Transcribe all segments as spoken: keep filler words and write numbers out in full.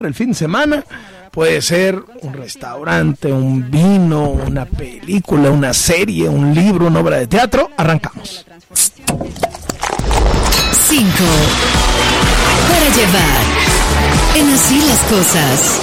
el fin de semana. Puede ser un restaurante, un vino, una película, una serie, un libro, una obra de teatro. Arrancamos. Cinco. Para llevar. En Así las Cosas.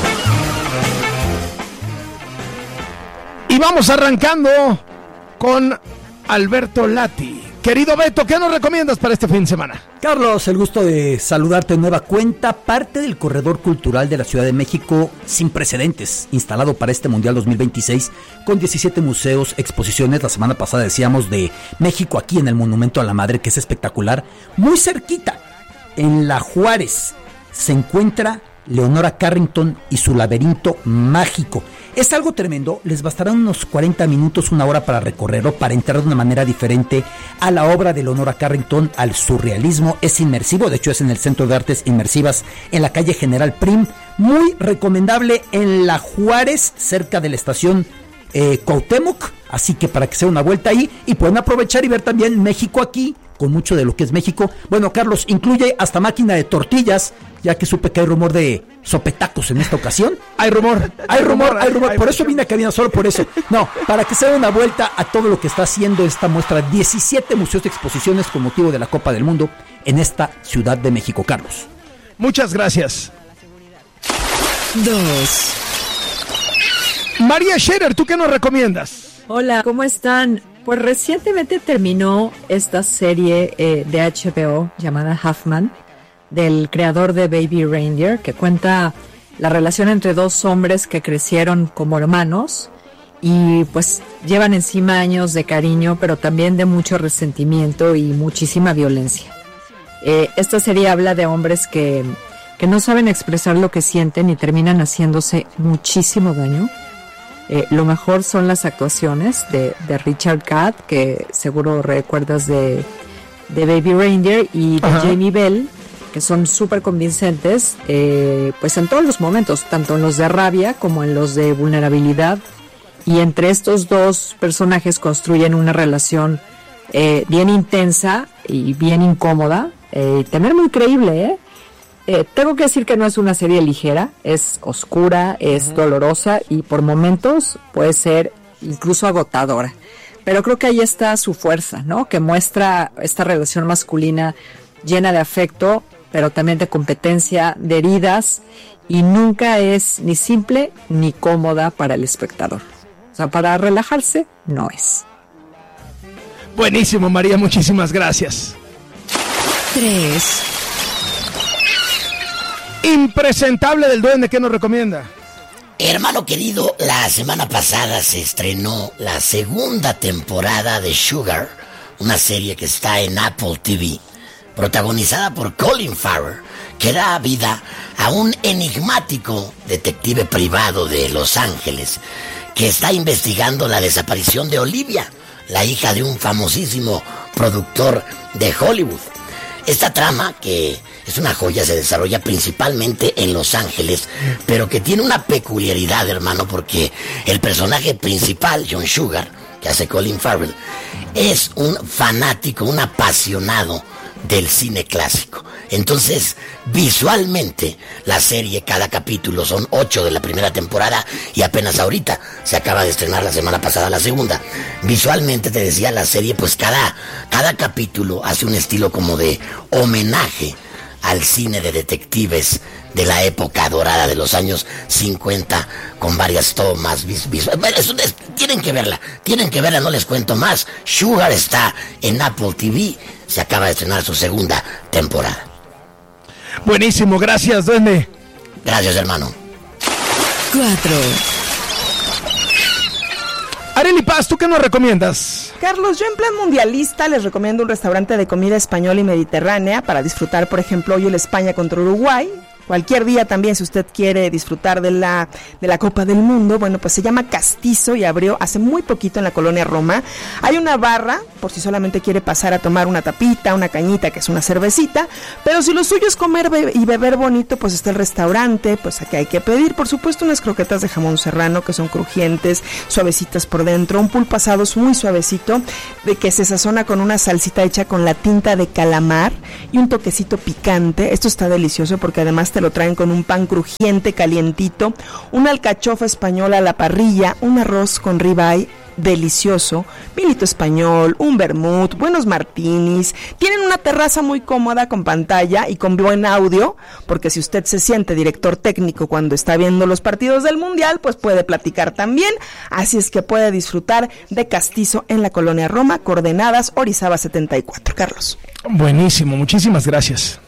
Y vamos arrancando con Alberto Lati. Querido Beto, ¿qué nos recomiendas para este fin de semana? Carlos, el gusto de saludarte de nueva cuenta. Parte del corredor cultural de la Ciudad de México sin precedentes, instalado para este Mundial dos mil veintiséis, con diecisiete museos, exposiciones. La semana pasada decíamos de México aquí en el Monumento a la Madre, que es espectacular. Muy cerquita, en La Juárez, se encuentra Leonora Carrington y su laberinto mágico. Es algo tremendo, les bastarán unos cuarenta minutos, una hora para recorrerlo, para entrar de una manera diferente a la obra de Leonora Carrington, al surrealismo. Es inmersivo, de hecho es en el Centro de Artes Inmersivas, en la calle General Prim. Muy recomendable en La Juárez, cerca de la estación eh, Cuauhtémoc, así que para que sea una vuelta ahí, y pueden aprovechar y ver también México aquí, con mucho de lo que es México. Bueno, Carlos, incluye hasta máquina de tortillas, ya que supe que hay rumor de sopetacos en esta ocasión. Hay rumor, hay rumor, hay rumor. Por eso vine a cabina, solo por eso. No, para que se dé una vuelta a todo lo que está haciendo esta muestra. diecisiete museos de exposiciones con motivo de la Copa del Mundo en esta Ciudad de México, Carlos. Muchas gracias. Dos. María Scherer, ¿tú qué nos recomiendas? Hola, ¿cómo están? Pues recientemente terminó esta serie eh, de H B O llamada Huffman, del creador de Baby Reindeer, que cuenta la relación entre dos hombres que crecieron como hermanos y pues llevan encima años de cariño, pero también de mucho resentimiento y muchísima violencia. Eh, esta serie habla de hombres que, que no saben expresar lo que sienten y terminan haciéndose muchísimo daño. Eh, lo mejor son las actuaciones de, de Richard Gadd, que seguro recuerdas de, de Baby Reindeer, y de Ajá. Jamie Bell, que son súper convincentes, eh, pues en todos los momentos, tanto en los de rabia como en los de vulnerabilidad. Y entre estos dos personajes construyen una relación eh, bien intensa y bien incómoda, eh, también muy creíble, ¿eh? Eh, tengo que decir que no es una serie ligera, es oscura, es uh-huh. dolorosa y por momentos puede ser incluso agotadora. Pero creo que ahí está su fuerza, ¿no? Que muestra esta relación masculina llena de afecto, pero también de competencia, de heridas, y nunca es ni simple ni cómoda para el espectador. O sea, para relajarse, no es. Buenísimo, María, muchísimas gracias. Tres. Impresentable del Duende, ¿qué nos recomienda? Hermano querido, la semana pasada se estrenó la segunda temporada de Sugar, una serie que está en Apple T V, protagonizada por Colin Farrell, que da vida a un enigmático detective privado de Los Ángeles que está investigando la desaparición de Olivia, la hija de un famosísimo productor de Hollywood. Esta trama, que es una joya, se desarrolla principalmente en Los Ángeles, pero que tiene una peculiaridad, hermano, porque el personaje principal, John Sugar, que hace Colin Farrell, es un fanático, un apasionado del cine clásico. Entonces, visualmente, la serie, cada capítulo, son ocho de la primera temporada y apenas ahorita se acaba de estrenar la semana pasada la segunda. Visualmente, te decía, la serie, pues cada, cada capítulo hace un estilo como de homenaje al cine de detectives de la época dorada de los años cincuenta, con varias tomas visuales. Bueno, eso es, tienen que verla, tienen que verla, no les cuento más. Sugar está en Apple T V, se acaba de estrenar su segunda temporada. Buenísimo, gracias, Duende. Gracias, hermano. Cuatro. Arely Paz, ¿tú qué nos recomiendas? Carlos, yo en plan mundialista les recomiendo un restaurante de comida española y mediterránea para disfrutar, por ejemplo, hoy el España contra Uruguay. Cualquier día también, si usted quiere disfrutar de la de la Copa del Mundo, bueno, pues se llama Castizo y abrió hace muy poquito en la colonia Roma. Hay una barra, por si solamente quiere pasar a tomar una tapita, una cañita, que es una cervecita, pero si lo suyo es comer be- y beber bonito, pues está el restaurante, pues aquí hay que pedir, por supuesto, unas croquetas de jamón serrano que son crujientes, suavecitas por dentro, un pulpo asado muy suavecito, de que se sazona con una salsita hecha con la tinta de calamar y un toquecito picante. Esto está delicioso porque además te te lo traen con un pan crujiente, calientito, una alcachofa española a la parrilla, un arroz con ribeye delicioso, vinito español, un vermut, buenos martinis. Tienen una terraza muy cómoda con pantalla y con buen audio, porque si usted se siente director técnico cuando está viendo los partidos del Mundial, pues puede platicar también. Así es que puede disfrutar de Castizo en la Colonia Roma, coordenadas Orizaba setenta y cuatro. Carlos. Buenísimo, muchísimas gracias.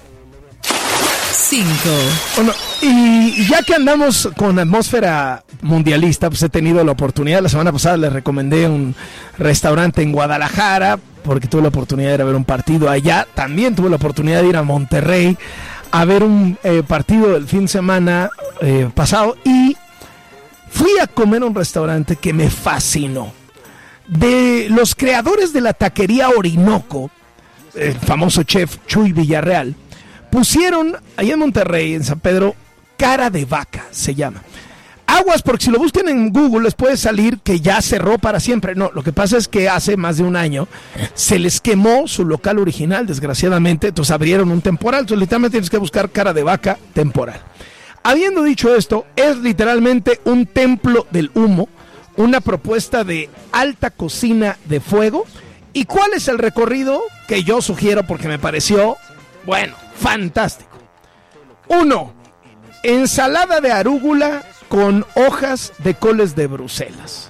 cinco. Bueno, y ya que andamos con atmósfera mundialista, pues he tenido la oportunidad, la semana pasada les recomendé un restaurante en Guadalajara, porque tuve la oportunidad de ir a ver un partido allá. También tuve la oportunidad de ir a Monterrey a ver un eh, partido del fin de semana eh, pasado, y fui a comer a un restaurante que me fascinó. De los creadores de la taquería Orinoco, el famoso chef Chuy Villarreal, pusieron allá en Monterrey, en San Pedro, Cara de Vaca, se llama. Aguas, porque si lo buscan en Google les puede salir que ya cerró para siempre. No, lo que pasa es que hace más de un año se les quemó su local original, desgraciadamente, entonces abrieron un temporal. Entonces literalmente tienes que buscar Cara de Vaca temporal. Habiendo dicho esto, es literalmente un templo del humo, una propuesta de alta cocina de fuego. ¿Y cuál es el recorrido que yo sugiero? Porque me pareció, bueno, fantástico. Uno, ensalada de arúgula con hojas de coles de Bruselas.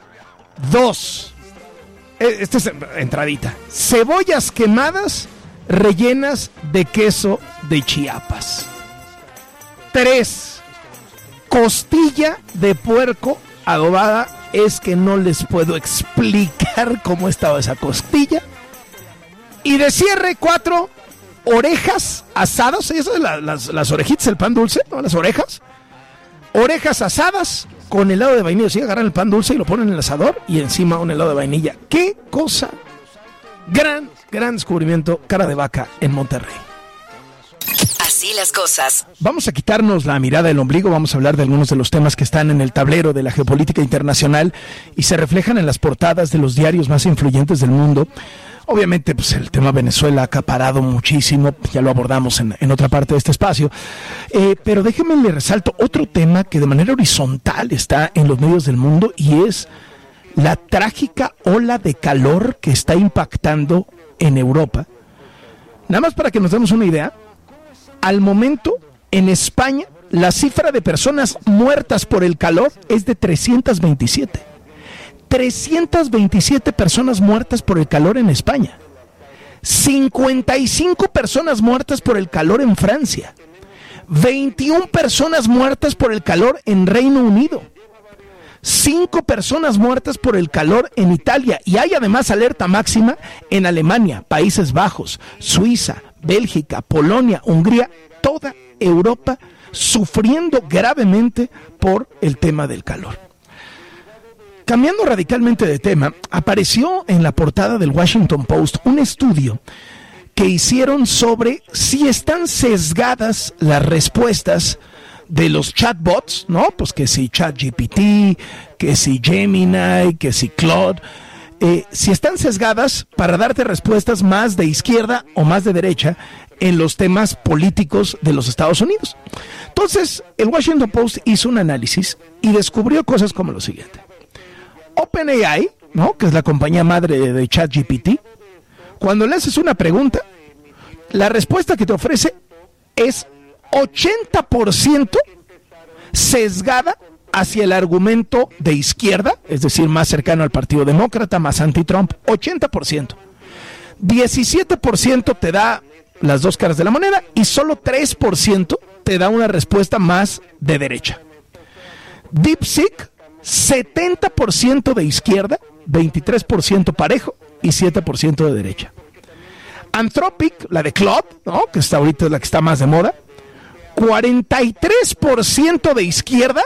Dos, esta es entradita, cebollas quemadas rellenas de queso de Chiapas. Tres, costilla de puerco adobada. Es que no les puedo explicar cómo estaba esa costilla. Y de cierre, cuatro, orejas asadas. Esas son las, las, las orejitas, el pan dulce, ¿no? Las orejas. Orejas asadas con helado de vainilla. Sí, agarran el pan dulce y lo ponen en el asador y encima un helado de vainilla. ¡Qué cosa! Gran, gran descubrimiento. Cara de Vaca en Monterrey. Así las cosas. Vamos a quitarnos la mirada del ombligo, vamos a hablar de algunos de los temas que están en el tablero de la geopolítica internacional y se reflejan en las portadas de los diarios más influyentes del mundo. Obviamente, pues el tema Venezuela ha acaparado muchísimo, ya lo abordamos en, en otra parte de este espacio, eh, pero déjenme le resalto otro tema que de manera horizontal está en los medios del mundo y es la trágica ola de calor que está impactando en Europa. Nada más para que nos demos una idea, al momento en España la cifra de personas muertas por el calor es de trescientas veintisiete. trescientas veintisiete personas muertas por el calor en España. cincuenta y cinco personas muertas por el calor en Francia. veintiuna personas muertas por el calor en Reino Unido. cinco personas muertas por el calor en Italia. Y hay además alerta máxima en Alemania, Países Bajos, Suiza, Bélgica, Polonia, Hungría, toda Europa sufriendo gravemente por el tema del calor. Cambiando radicalmente de tema, apareció en la portada del Washington Post un estudio que hicieron sobre si están sesgadas las respuestas de los chatbots, ¿no? Pues que si ChatGPT, que si Gemini, que si Claude, eh, si están sesgadas para darte respuestas más de izquierda o más de derecha en los temas políticos de los Estados Unidos. Entonces, el Washington Post hizo un análisis y descubrió cosas como lo siguiente. OpenAI, ¿no? Que es la compañía madre de ChatGPT, cuando le haces una pregunta, la respuesta que te ofrece es ochenta por ciento sesgada hacia el argumento de izquierda, es decir, más cercano al Partido Demócrata, más anti-Trump, ochenta por ciento. diecisiete por ciento te da las dos caras de la moneda y solo tres por ciento te da una respuesta más de derecha. DeepSeek, setenta por ciento de izquierda, veintitrés por ciento parejo y siete por ciento de derecha. Anthropic, la de Claude, ¿no? Que está ahorita la que está más de moda, cuarenta y tres por ciento de izquierda,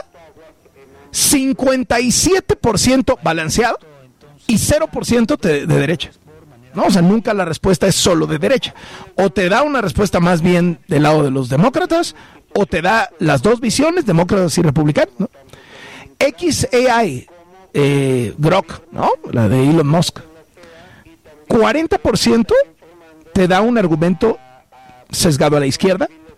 cincuenta y siete por ciento balanceado y cero por ciento de, de derecha. ¿No? O sea, nunca la respuesta es solo de derecha. O te da una respuesta más bien del lado de los demócratas, o te da las dos visiones, demócratas y republicanos, ¿no? X A I, eh, Grok, ¿no? La de Elon Musk, cuarenta por ciento te da un argumento sesgado a la izquierda,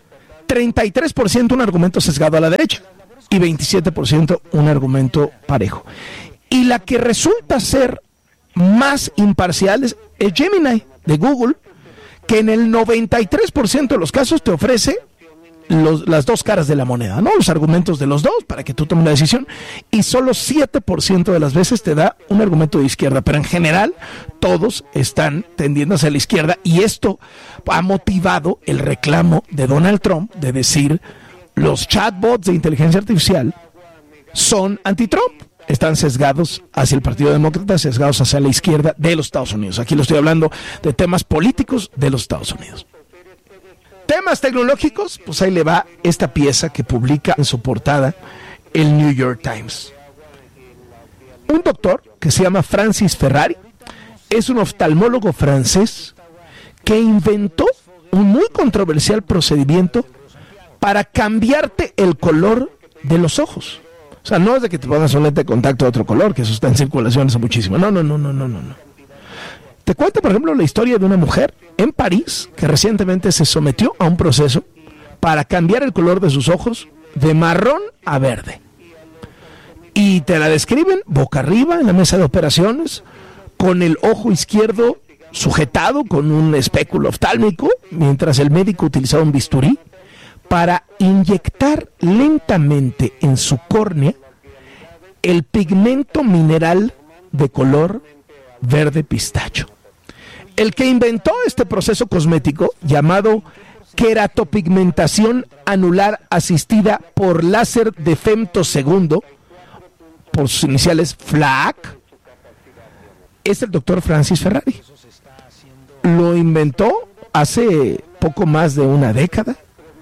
treinta y tres por ciento un argumento sesgado a la derecha y veintisiete por ciento un argumento parejo. Y la que resulta ser más imparcial es Gemini de Google, que en el noventa y tres por ciento de los casos te ofrece los, las dos caras de la moneda, ¿no? Los argumentos de los dos para que tú tomes la decisión, y solo siete por ciento de las veces te da un argumento de izquierda, pero en general todos están tendiendo hacia la izquierda, y esto ha motivado el reclamo de Donald Trump de decir los chatbots de inteligencia artificial son anti-Trump, están sesgados hacia el Partido Demócrata, sesgados hacia la izquierda de los Estados Unidos. Aquí lo estoy hablando de temas políticos de los Estados Unidos. Temas tecnológicos, pues ahí le va esta pieza que publica en su portada el New York Times. Un doctor que se llama Francis Ferrari es un oftalmólogo francés que inventó un muy controversial procedimiento para cambiarte el color de los ojos. O sea, no es de que te pongas un lente de contacto de otro color, que eso está en circulación hace muchísimo. No, no, no, no, no, no, no. Te cuento, por ejemplo, la historia de una mujer en París que recientemente se sometió a un proceso para cambiar el color de sus ojos de marrón a verde. Y te la describen boca arriba en la mesa de operaciones, con el ojo izquierdo sujetado con un espéculo oftálmico, mientras el médico utilizaba un bisturí para inyectar lentamente en su córnea el pigmento mineral de color verde pistacho. El que inventó este proceso cosmético, llamado queratopigmentación anular asistida por láser de femtosegundo, por sus iniciales F L A C, es el doctor Francis Ferrari. Lo inventó hace poco más de una década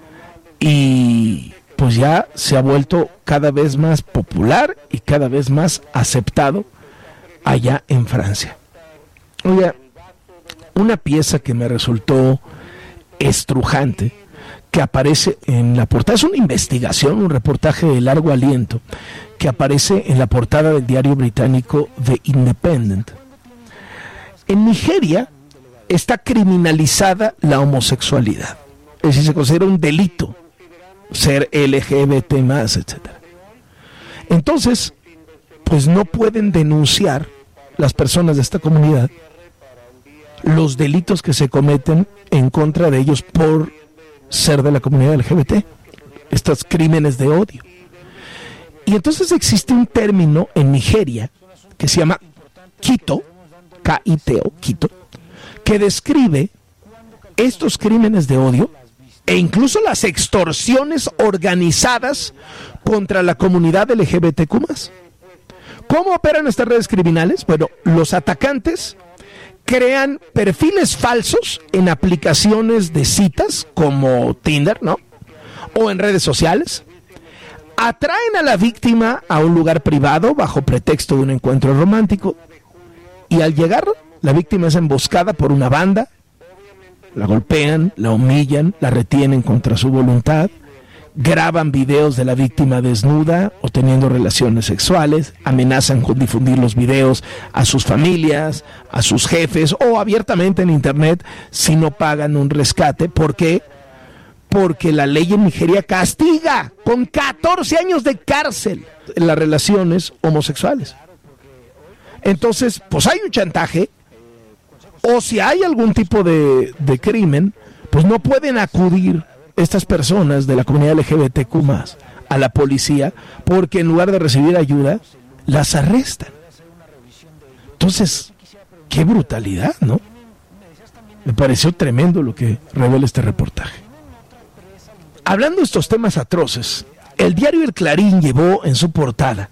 y pues ya se ha vuelto cada vez más popular y cada vez más aceptado allá en Francia. Oiga, una pieza que me resultó estrujante, que aparece en la portada, es una investigación, un reportaje de largo aliento, que aparece en la portada del diario británico The Independent. En Nigeria está criminalizada la homosexualidad, es decir, se considera un delito ser L G B T más, etcétera. Entonces, pues no pueden denunciar las personas de esta comunidad los delitos que se cometen en contra de ellos por ser de la comunidad L G B T, estos crímenes de odio. Y entonces existe un término en Nigeria que se llama Kito, K I T O, Kito, que describe estos crímenes de odio e incluso las extorsiones organizadas contra la comunidad L G B T Q más. ¿Cómo operan estas redes criminales? Bueno, los atacantes crean perfiles falsos en aplicaciones de citas como Tinder, ¿no? O en redes sociales. Atraen a la víctima a un lugar privado bajo pretexto de un encuentro romántico. Y al llegar, la víctima es emboscada por una banda. La golpean, la humillan, la retienen contra su voluntad. Graban videos de la víctima desnuda o teniendo relaciones sexuales, amenazan con difundir los videos a sus familias, a sus jefes o abiertamente en internet si no pagan un rescate. ¿Por qué? Porque la ley en Nigeria castiga con catorce años de cárcel las relaciones homosexuales. Entonces, pues hay un chantaje, o si hay algún tipo de, de crimen, pues no pueden acudir estas personas de la comunidad L G B T Q más a la policía, porque en lugar de recibir ayuda, las arrestan. Entonces, qué brutalidad, ¿no? Me pareció tremendo lo que revela este reportaje. Hablando de estos temas atroces, el diario El Clarín llevó en su portada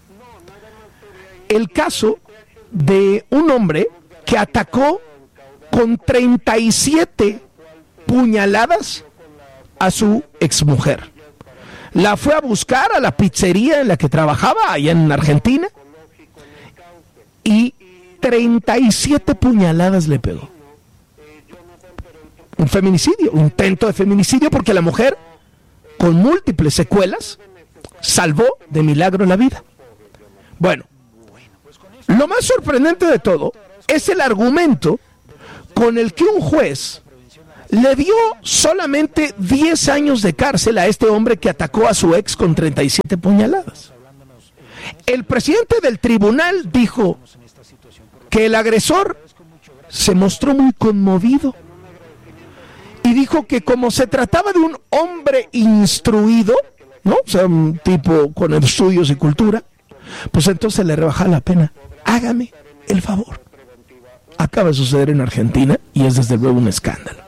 el caso de un hombre que atacó con treinta y siete puñaladas a su exmujer. La fue a buscar a la pizzería en la que trabajaba allá en Argentina y treinta y siete puñaladas le pegó. Un feminicidio, un intento de feminicidio, porque la mujer, con múltiples secuelas, salvó de milagro la vida. Bueno, lo más sorprendente de todo es el argumento con el que un juez le dio solamente diez años de cárcel a este hombre que atacó a su ex con treinta y siete puñaladas. El presidente del tribunal dijo que el agresor se mostró muy conmovido y dijo que como se trataba de un hombre instruido, ¿no? O sea, un tipo con estudios y cultura, pues entonces le rebajaba la pena. Hágame el favor. Acaba de suceder en Argentina y es desde luego un escándalo.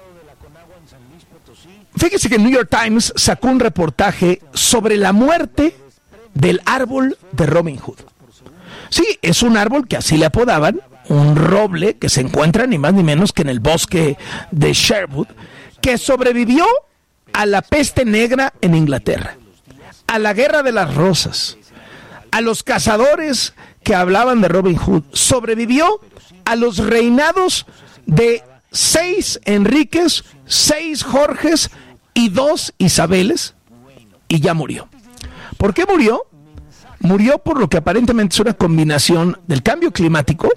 Fíjese que el New York Times sacó un reportaje sobre la muerte del árbol de Robin Hood. Sí, es un árbol que así le apodaban, un roble que se encuentra ni más ni menos que en el bosque de Sherwood, que sobrevivió a la peste negra en Inglaterra, a la guerra de las rosas, a los cazadores que hablaban de Robin Hood, sobrevivió a los reinados de seis Enriques, seis Jorges y dos Isabeles, y ya murió. ¿Por qué murió? Murió por lo que aparentemente es una combinación del cambio climático,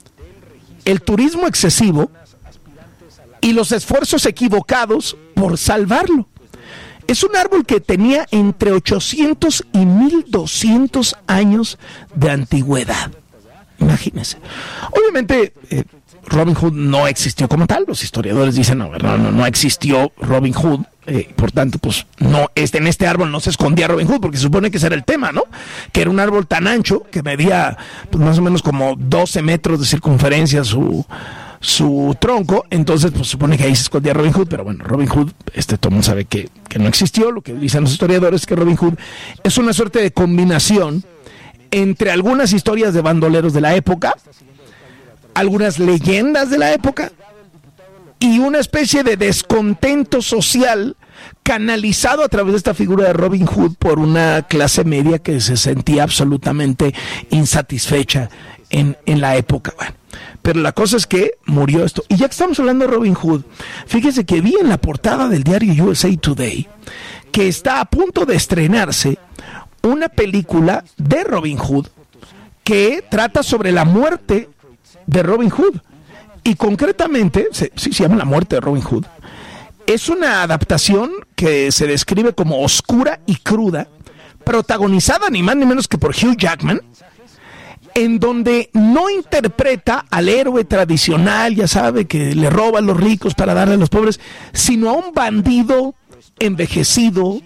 el turismo excesivo y los esfuerzos equivocados por salvarlo. Es un árbol que tenía entre ochocientos y mil doscientos años de antigüedad. Imagínense. Obviamente, eh, Robin Hood no existió como tal. Los historiadores dicen, no, no, no, no existió Robin Hood. Eh, por tanto, pues, no, este, en este árbol no se escondía Robin Hood, porque se supone que ese era el tema, ¿no? Que era un árbol tan ancho que medía, pues, más o menos como doce metros de circunferencia su... su tronco, entonces pues supone que ahí se escondía Robin Hood, pero bueno, Robin Hood, este todo mundo sabe que, que no existió. Lo que dicen los historiadores es que Robin Hood es una suerte de combinación entre algunas historias de bandoleros de la época, algunas leyendas de la época y una especie de descontento social canalizado a través de esta figura de Robin Hood por una clase media que se sentía absolutamente insatisfecha en, en la época. Bueno, pero la cosa es que murió esto. Y ya que estamos hablando de Robin Hood, fíjese que vi en la portada del diario U S A Today que está a punto de estrenarse una película de Robin Hood que trata sobre la muerte de Robin Hood. Y concretamente, se, sí se llama La muerte de Robin Hood. Es una adaptación que se describe como oscura y cruda, protagonizada ni más ni menos que por Hugh Jackman, en donde no interpreta al héroe tradicional, ya sabe, que le roba a los ricos para darle a los pobres, sino a un bandido envejecido,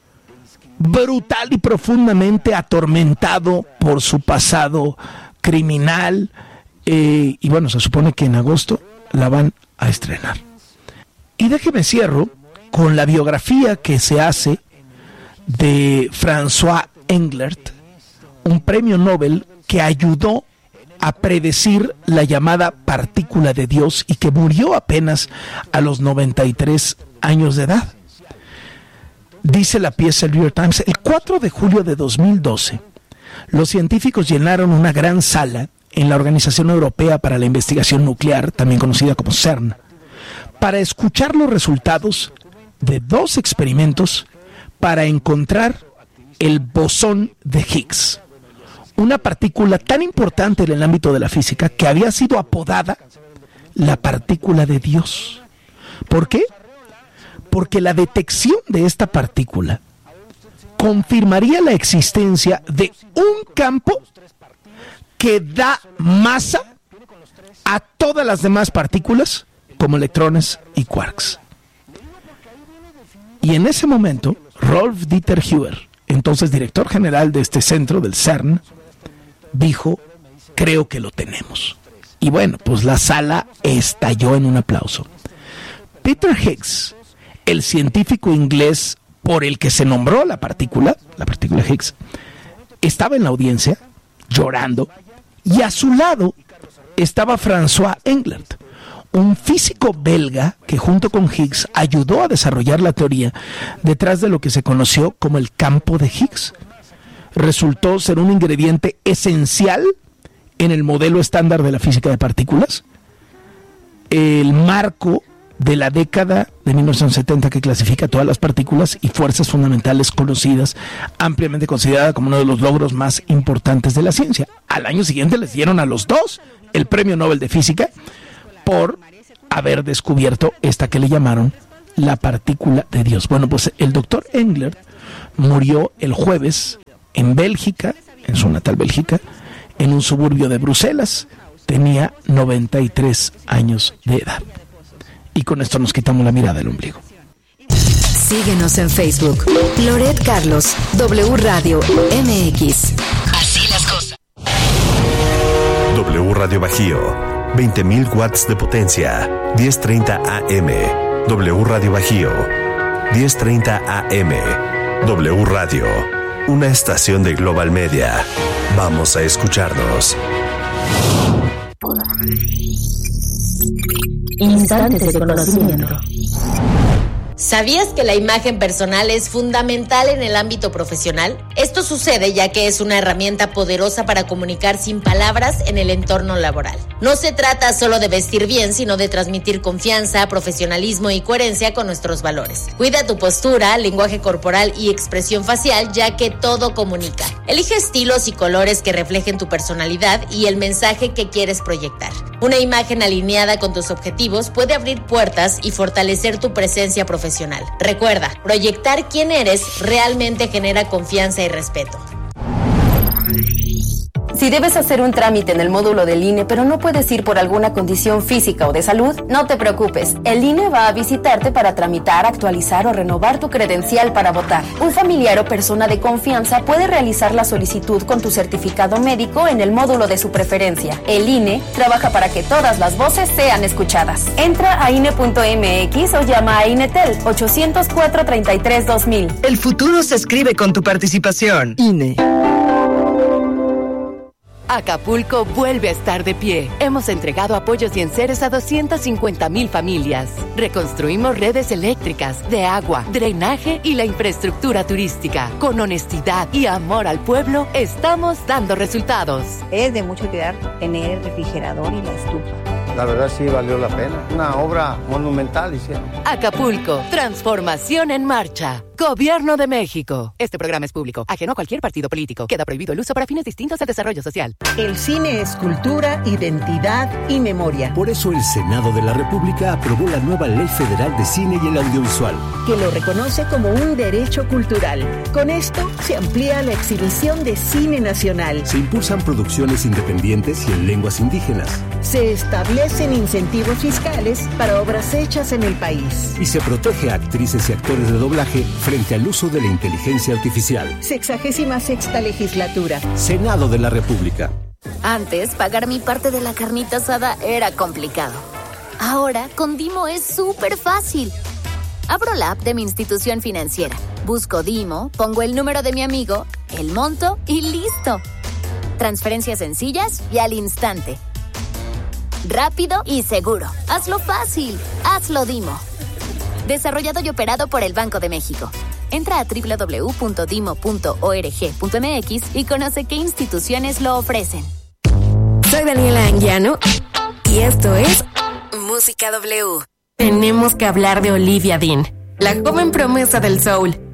brutal y profundamente atormentado por su pasado criminal. Eh, y bueno, se supone que en agosto la van a estrenar. Y déjeme cierro con la biografía que se hace de François Englert, un premio Nobel que ayudó a predecir la llamada partícula de Dios y que murió apenas a los noventa y tres años de edad. Dice la pieza del New York Times, el cuatro de julio de dos mil doce, los científicos llenaron una gran sala en la Organización Europea para la Investigación Nuclear, también conocida como CERN, para escuchar los resultados de dos experimentos para encontrar el bosón de Higgs, una partícula tan importante en el ámbito de la física que había sido apodada la partícula de Dios. ¿Por qué? Porque la detección de esta partícula confirmaría la existencia de un campo que da masa a todas las demás partículas, como electrones y quarks. Y en ese momento, Rolf Dieter Huer, entonces director general de este centro, del CERN, dijo, creo que lo tenemos. Y bueno, pues la sala estalló en un aplauso. Peter Higgs, el científico inglés por el que se nombró la partícula, la partícula Higgs, estaba en la audiencia llorando, y a su lado estaba François Englert, un físico belga que junto con Higgs ayudó a desarrollar la teoría detrás de lo que se conoció como el campo de Higgs. Resultó ser un ingrediente esencial en el modelo estándar de la física de partículas, el marco de la década de mil novecientos setenta que clasifica todas las partículas y fuerzas fundamentales conocidas, ampliamente considerada como uno de los logros más importantes de la ciencia. Al año siguiente les dieron a los dos el Premio Nobel de Física por haber descubierto esta que le llamaron la partícula de Dios. Bueno, pues el doctor Engler murió el jueves en Bélgica, en su natal Bélgica, en un suburbio de Bruselas. Tenía noventa y tres años de edad. Y con esto nos quitamos la mirada del ombligo. Síguenos en Facebook. Loret Carlos, W Radio M X. Así las cosas. W Radio Bajío, veinte mil watts de potencia, diez treinta A M. W Radio Bajío, diez treinta A M. W Radio, una estación de Global Media. Vamos a escucharnos. Instantes de conocimiento. ¿Sabías que la imagen personal es fundamental en el ámbito profesional? Esto sucede ya que es una herramienta poderosa para comunicar sin palabras en el entorno laboral. No se trata solo de vestir bien, sino de transmitir confianza, profesionalismo y coherencia con nuestros valores. Cuida tu postura, lenguaje corporal y expresión facial, ya que todo comunica. Elige estilos y colores que reflejen tu personalidad y el mensaje que quieres proyectar. Una imagen alineada con tus objetivos puede abrir puertas y fortalecer tu presencia profesional. Recuerda, proyectar quién eres realmente genera confianza y respeto. Si debes hacer un trámite en el módulo del I N E, pero no puedes ir por alguna condición física o de salud, no te preocupes. El I N E va a visitarte para tramitar, actualizar o renovar tu credencial para votar. Un familiar o persona de confianza puede realizar la solicitud con tu certificado médico en el módulo de su preferencia. El I N E trabaja para que todas las voces sean escuchadas. Entra a I N E punto M X o llama a INETEL ocho cero cuatro, treinta y tres, dos mil. El futuro se escribe con tu participación. I N E. Acapulco vuelve a estar de pie. Hemos entregado apoyos y enseres a doscientas cincuenta mil familias. Reconstruimos redes eléctricas, de agua, drenaje y la infraestructura turística. Con honestidad y amor al pueblo, estamos dando resultados. Es de mucho cuidar tener el refrigerador y la estufa. La verdad sí valió la pena. Una obra monumental hicieron. Acapulco, transformación en marcha. Gobierno de México. Este programa es público, ajeno a cualquier partido político. Queda prohibido el uso para fines distintos del desarrollo social. El cine es cultura, identidad y memoria. Por eso el Senado de la República aprobó la nueva Ley Federal de Cine y el Audiovisual, que lo reconoce como un derecho cultural. Con esto se amplía la exhibición de cine nacional. Se impulsan producciones independientes y en lenguas indígenas. Se establecen incentivos fiscales para obras hechas en el país. Y se protege a actrices y actores de doblaje frente al uso de la inteligencia artificial. Sexagésima sexta legislatura. Senado de la República. Antes, pagar mi parte de la carnita asada era complicado. Ahora, con Dimo es súper fácil. Abro la app de mi institución financiera, busco Dimo, pongo el número de mi amigo, el monto y listo. Transferencias sencillas y al instante. Rápido y seguro. Hazlo fácil. Hazlo Dimo. Desarrollado y operado por el Banco de México. Entra a doble u doble u doble u punto dimo punto org punto m x y conoce qué instituciones lo ofrecen. Soy Daniela Anguiano y esto es Música W. Tenemos que hablar de Olivia Dean, la joven promesa del soul.